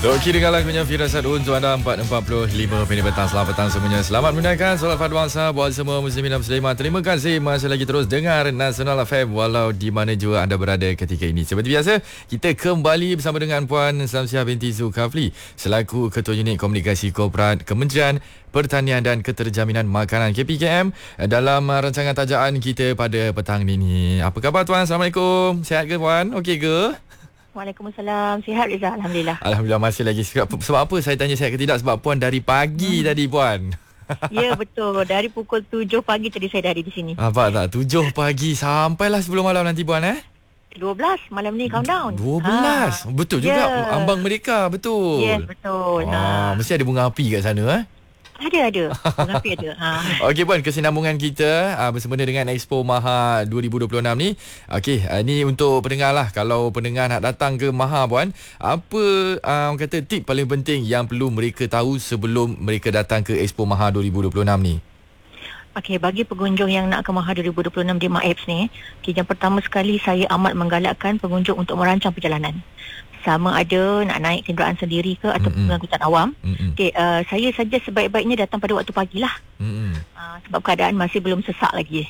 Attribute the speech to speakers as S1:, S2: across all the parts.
S1: Doki dengan lagunya Firasat untuk anda 4.45 minit petang. Selamat petang semuanya. Selamat menunaikan solat fardu asar buat semua muslimin dan muslimat. Terima kasih masih lagi terus dengar Nasional FM walau di mana jua anda berada ketika ini. Seperti biasa, kita kembali bersama dengan Puan Samsiah binti Zulkafli selaku Ketua Unit Komunikasi Korporat Kementerian Pertanian dan Keterjaminan Makanan KPKM dalam rancangan tajaan kita pada petang ini. Apa khabar Tuan? Assalamualaikum. Sihat ke Puan? Okey ke?
S2: Waalaikumsalam. Sihat Rizal, Alhamdulillah.
S1: Alhamdulillah masih lagi. Sebab apa saya tanya sihat ke tidak? Sebab Puan dari pagi tadi Puan.
S2: Ya betul. Dari pukul 7 pagi tadi saya dah ada di sini.
S1: Apa tak? 7 pagi sampailah sebelum malam nanti Puan
S2: 12 malam ni countdown.
S1: 12. Betul juga. Ambang Merdeka. Betul.
S2: Yes, betul.
S1: Mesti ada bunga api kat sana
S2: Ada. Mengapi ada.
S1: Okey Puan, kesinambungan kita bersempena dengan Expo Maha 2026 ni. Okey, ni untuk pendengar lah. Kalau pendengar nak datang ke Maha Puan, apa orang kata tip paling penting yang perlu mereka tahu sebelum mereka datang ke Expo Maha 2026 ni?
S2: Okey, bagi pengunjung yang nak ke Maha 2026 di MAEPS ni, yang pertama sekali saya amat menggalakkan pengunjung untuk merancang perjalanan. Sama ada nak naik kenderaan sendiri ke atau pengangkutan awam. Okey, saya saja sebaik-baiknya datang pada waktu pagilah. Sebab keadaan masih belum sesak lagi.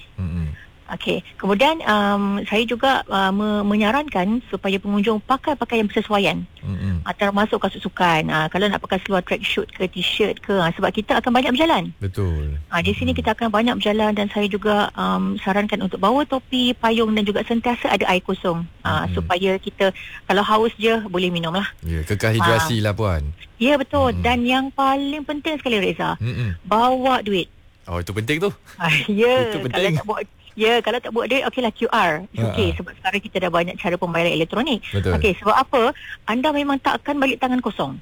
S2: Okey, kemudian saya juga menyarankan supaya pengunjung pakai pakaian bersesuaian. Termasuk kasut sukan. Kalau nak pakai seluar track suit ke t-shirt ke, sebab kita akan banyak berjalan.
S1: Betul.
S2: Di sini kita akan banyak berjalan dan saya juga sarankan untuk bawa topi, payung dan juga sentiasa ada air kosong. Supaya kita kalau haus je boleh minum lah.
S1: Ya, kekal hidrasi lah Puan.
S2: Ya betul. Dan yang paling penting sekali Reza, bawa duit.
S1: Oh, itu penting tu.
S2: Ya,
S1: itu penting.
S2: Kalau tak buat duit, okeylah QR. Okey, sebab sekarang kita dah banyak cara pembayaran elektronik. Okey, sebab apa? Anda memang tak akan balik tangan kosong.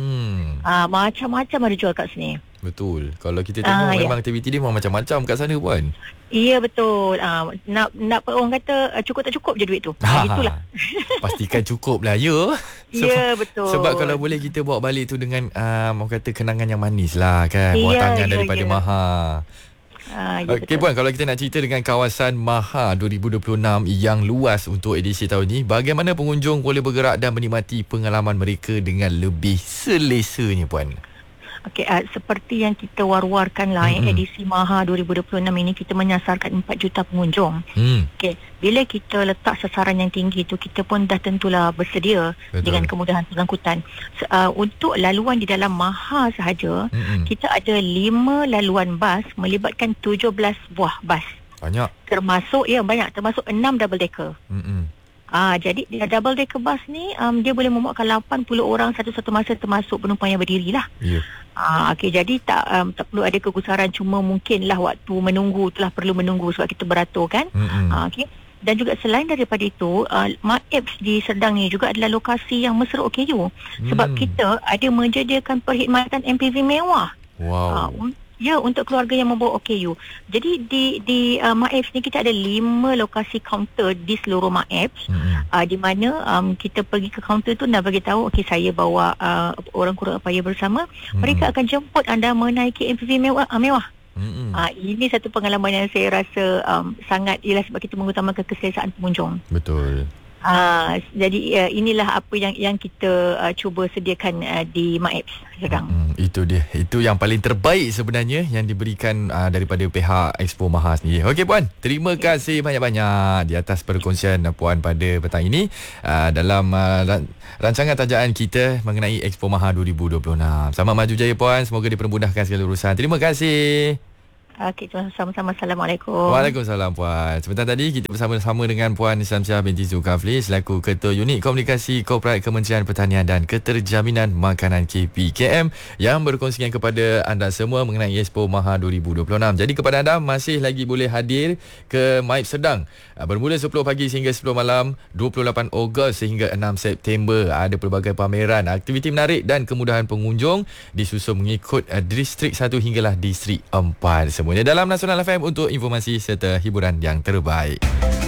S2: Macam-macam ada jual kat sini.
S1: Betul. Kalau kita tengok memang aktiviti dia memang macam-macam kat sana Puan.
S2: Ya betul. Nak orang kata cukup tak cukup je duit tu. Itulah.
S1: Pastikan cukup lah ya.
S2: Ya betul.
S1: Sebab kalau boleh kita bawa balik tu dengan orang kata kenangan yang manis lah kan. Buah tangan daripada Maha. Okey Puan, kalau kita nak cerita dengan kawasan Maha 2026 yang luas untuk edisi tahun ini, bagaimana pengunjung boleh bergerak dan menikmati pengalaman mereka dengan lebih selesanya Puan? Okey,
S2: seperti yang kita war-warkan lah edisi Maha 2026 ini kita menyasarkan 4 juta pengunjung. Okey, bila kita letak sasaran yang tinggi tu, kita pun dah tentulah bersedia dengan kemudahan pengangkutan. Untuk laluan di dalam Maha sahaja, kita ada 5 laluan bas melibatkan 17 buah bas.
S1: Banyak.
S2: Termasuk 6 double decker. Jadi double decker bus ni dia boleh memuatkan 80 orang satu-satu masa, termasuk penumpang yang berdiri lah. Okey, jadi tak perlu ada kegusaran, cuma mungkinlah waktu menunggu itulah perlu menunggu sebab kita beratur kan. Okey. Dan juga selain daripada itu, MAEPS di Serdang ni juga adalah lokasi yang mesra OKU. Sebab kita ada menyediakan perkhidmatan MPV mewah.
S1: Wow.
S2: Ya, untuk keluarga yang membawa OKU. Jadi di MAEPS ni kita ada 5 lokasi kaunter di seluruh MAEPS. Di mana kita pergi ke kaunter tu nak bagi tahu, okey saya bawa orang kurang upaya bersama. Mereka akan jemput anda menaiki MPV mewah. Ini satu pengalaman yang saya rasa sangat, ialah sebab kita mengutamakan keselesaan pengunjung.
S1: Betul.
S2: Jadi inilah apa yang kita cuba sediakan di MAEPS sekarang.
S1: Itu dia. Itu yang paling terbaik sebenarnya yang diberikan daripada pihak Expo Maha sendiri. Okey Puan, terima kasih banyak-banyak di atas perkongsian Puan pada petang ini dalam rancangan tajaan kita mengenai Expo Maha 2026. Selamat maju jaya Puan, semoga dipermudahkan segala urusan. Terima kasih.
S2: Okey, sama-sama. Assalamualaikum.
S1: Waalaikumsalam Puan. Sebentar tadi kita bersama-sama dengan Puan Samsiah binti Zulkafli selaku Ketua Unit Komunikasi Korporat Kementerian Pertanian dan Keterjaminan Makanan KPKM yang berkongsikan kepada anda semua mengenai Expo Maha 2026. Jadi kepada anda masih lagi boleh hadir ke MAEPS Serdang bermula 10 pagi sehingga 10 malam 28 Ogos sehingga 6 September. Ada pelbagai pameran, aktiviti menarik dan kemudahan pengunjung disusun mengikut distrik 1 hinggalah distrik 4. Semuanya dalam Nasional FM untuk informasi serta hiburan yang terbaik.